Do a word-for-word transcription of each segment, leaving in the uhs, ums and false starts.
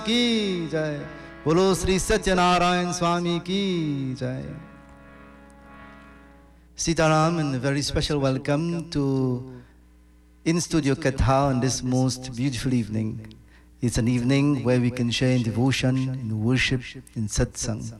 की जय। बोलो Shri Satyanarayan Swami ki jai. Sitaram, and a very special welcome to In Studio Katha on this most beautiful evening. It's an evening where we can share in devotion, in worship, in satsang.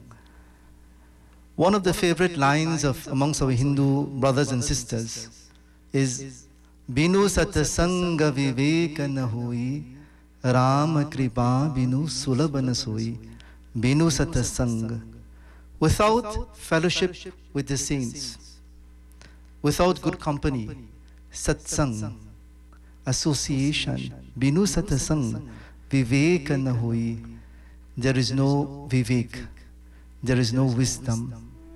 One of the favorite lines of amongst our Hindu brothers and sisters is Binu satsanga viveka na hoi, Ram kripa binu sulabh na soi. Binu satsanga. Without fellowship with the saints, without good company, satsang, association, binu satsang, viveka na hoi. There is no vivek, there is no wisdom.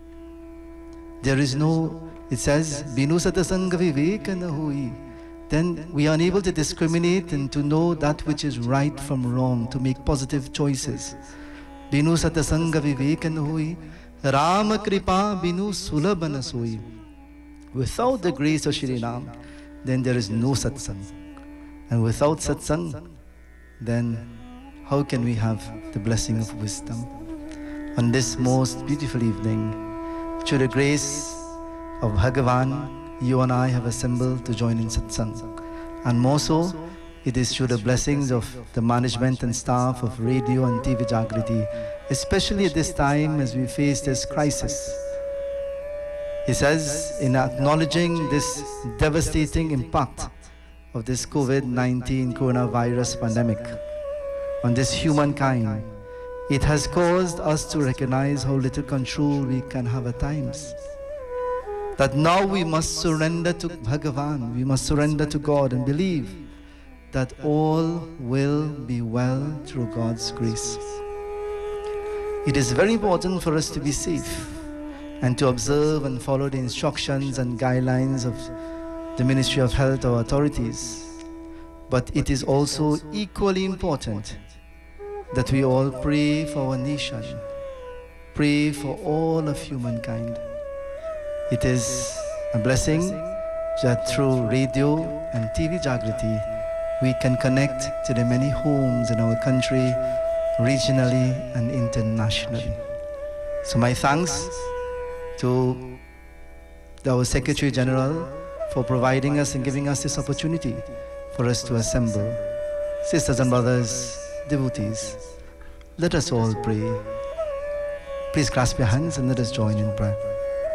There is no, it says, binu satsang viveka na hoi. Then we are unable to discriminate and to know that which is right from wrong, to make positive choices. Binu satsang viveka na hoi, Rama kripa binu sulabh na soi. Without the grace of Shri Ram, then there is no satsang. And without satsang, then how can we have the blessing of wisdom? On this most beautiful evening, through the grace of Bhagavan, you and I have assembled to join in satsang. And more so, it is through the blessings of the management and staff of radio and T V Jagriti, especially at this time as we face this crisis. He says, in acknowledging this devastating impact of this COVID nineteen coronavirus pandemic on this humankind, it has caused us to recognize how little control we can have at times. That now we must surrender to Bhagavan, we must surrender to God and believe that all will be well through God's grace. It is very important for us to be safe and to observe and follow the instructions and guidelines of the Ministry of Health or authorities. But it is also equally important that we all pray for our nation, pray for all of humankind. It is a blessing that through radio and T V Jagriti, we can connect to the many homes in our country, regionally and internationally. So my thanks to our Secretary General for providing us and giving us this opportunity for us to assemble. Sisters and brothers, devotees, let us all pray. Please clasp your hands and let us join in prayer.